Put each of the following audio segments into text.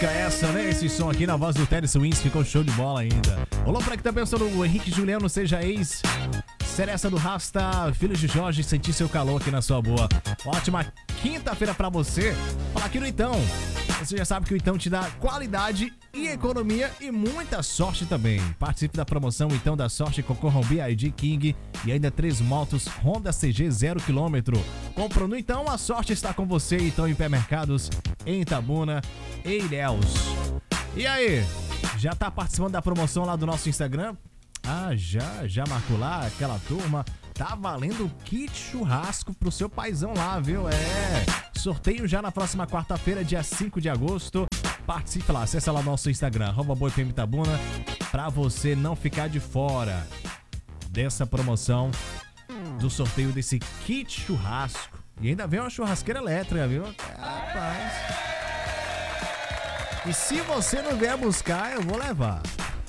música essa, né? Esse som aqui na voz do Teddy Swings ficou show de bola ainda. Olá pra que tá pensando o Henrique Juliano, seja ex. Seressa do Rasta, filho de Jorge, sentir seu calor aqui na sua boa. Ótima quinta-feira pra você. Fala aqui no Então. Você já sabe que o Então te dá qualidade e economia e muita sorte também. Participe da promoção Então da Sorte, concorra ao BID King e ainda 3 motos Honda CG 0km. Comprando no Então, a sorte está com você. Então Hipermercados em Itabuna e Ilhéus. E aí, já tá participando da promoção lá do nosso Instagram? Ah, já marcou lá aquela turma. Tá valendo o kit churrasco pro seu paizão lá, viu? Sorteio já na próxima quarta-feira, dia 5 de agosto. Participe lá, acessa lá nosso Instagram, @boifmitabuna, pra você não ficar de fora dessa promoção do sorteio desse kit churrasco. E ainda vem uma churrasqueira elétrica, viu? Rapaz. E se você não vier buscar, eu vou levar.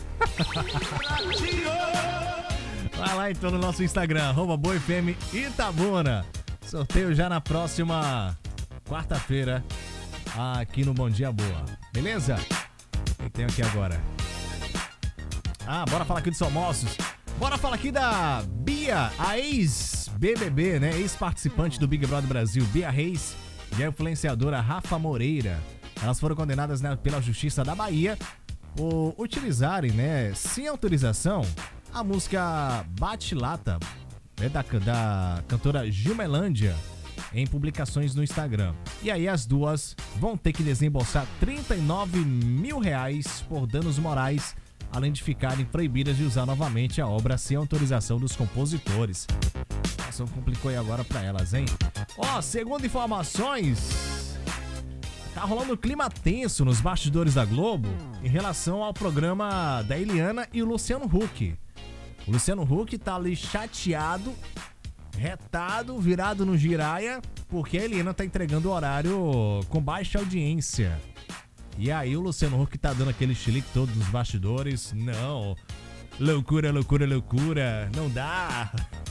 Vai lá então no nosso Instagram, @boifmitabuna. Sorteio já na próxima quarta-feira aqui no Bom Dia Boa. Beleza? O que tem aqui agora? Bora falar aqui dos famosos. Bora falar aqui da Bia, a ex-BBB, né? Ex-participante do Big Brother Brasil, Bia Reis, e a influenciadora Rafa Moreira. Elas foram condenadas, né, pela Justiça da Bahia por utilizarem, né, sem autorização, a música Bate Lata, né, da cantora Gilmelândia, em publicações no Instagram. E aí as duas vão ter que desembolsar R$39 mil por danos morais, além de ficarem proibidas de usar novamente a obra sem autorização dos compositores. A situação complicou aí agora pra elas, hein? Segundo informações, tá rolando um clima tenso nos bastidores da Globo em relação ao programa da Eliana e o Luciano Huck. O Luciano Huck tá ali chateado, retado, virado no giraia, porque a Eliana tá entregando o horário com baixa audiência. E aí o Luciano Huck tá dando aquele chilique todo nos bastidores. Não, loucura, loucura, loucura, não dá.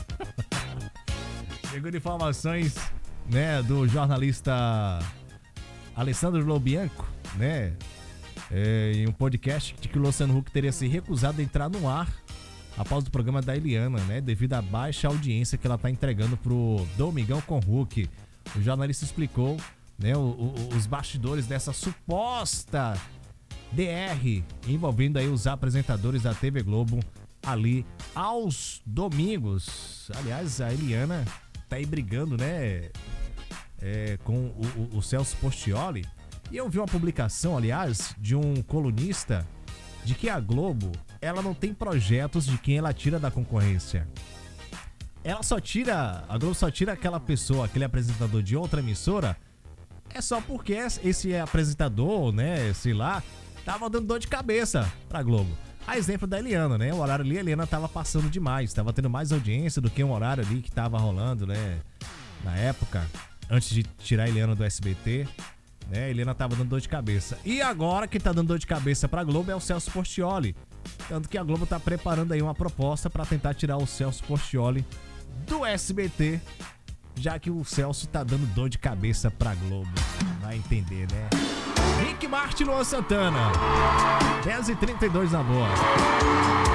Segundo informações, né, do jornalista Alessandro Lobianco, né, em um podcast, de que o Luciano Huck teria se recusado a entrar no ar após o programa da Eliana, né, devido à baixa audiência que ela tá entregando pro Domingão com Huck. O jornalista explicou, né, os bastidores dessa suposta DR envolvendo aí os apresentadores da TV Globo ali aos domingos. Aliás, a Eliana tá aí brigando, né, com o Celso Portiolli. E eu vi uma publicação, aliás, de um colunista de que a Globo, ela não tem projetos de quem ela tira da concorrência. A Globo só tira aquela pessoa, aquele apresentador de outra emissora, só porque esse apresentador, né, sei lá, tava dando dor de cabeça pra Globo. A exemplo da Eliana, né, o horário ali, a Eliana tava passando demais, tava tendo mais audiência do que um horário ali que tava rolando, né, na época, antes de tirar a Eliana do SBT, né, a Eliana tava dando dor de cabeça. E agora quem tá dando dor de cabeça pra Globo é o Celso Portiolli. Tanto que a Globo tá preparando aí uma proposta pra tentar tirar o Celso Portiolli do SBT, já que o Celso tá dando dor de cabeça pra Globo. Vai entender, né? Rick Martin e Luan Santana. 10h32 na boa.